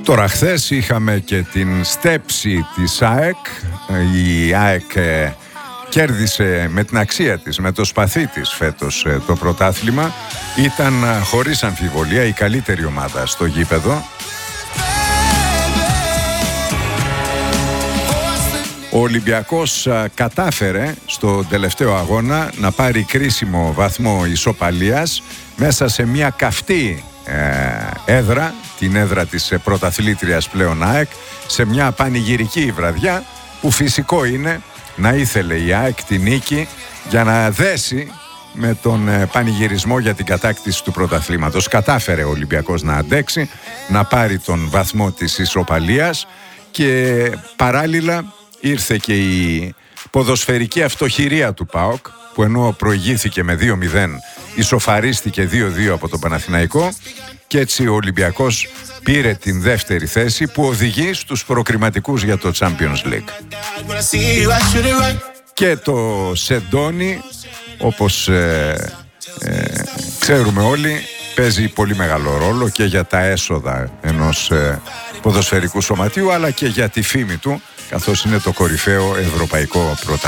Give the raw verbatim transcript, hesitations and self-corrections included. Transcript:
Τώρα χθες είχαμε και την στέψη της ΑΕΚ. Η ΑΕΚ ε, κέρδισε με την αξία της, με το σπαθί της φέτος ε, το πρωτάθλημα. Ήταν ε, χωρίς αμφιβολία η καλύτερη ομάδα στο γήπεδο. Ο Ολυμπιακός ε, κατάφερε στο τελευταίο αγώνα να πάρει κρίσιμο βαθμό ισοπαλίας μέσα σε μια καυτή ε, έδρα, την έδρα της ε, πρωταθλήτριας πλέον ΑΕΚ, σε μια πανηγυρική βραδιά που φυσικό είναι να ήθελε η ΑΕΚ τη νίκη για να δέσει με τον ε, πανηγυρισμό για την κατάκτηση του πρωταθλήματος. Κατάφερε ο Ολυμπιακός να αντέξει, να πάρει τον βαθμό της ισοπαλίας και παράλληλα ήρθε και η ποδοσφαιρική αυτοχειρία του ΠΑΟΚ, που ενώ προηγήθηκε με δύο μηδέν ισοφαρίστηκε δύο δύο από τον Παναθηναϊκό και έτσι ο Ολυμπιακός πήρε την δεύτερη θέση που οδηγεί στους προκριματικούς για το Champions League. Και το Σεντόνι, όπως ε, ε, ξέρουμε όλοι, παίζει πολύ μεγάλο ρόλο και για τα έσοδα ενός ε, ποδοσφαιρικού σωματείου, αλλά και για τη φήμη του, καθώς είναι το κορυφαίο ευρωπαϊκό πρωτάθλημα.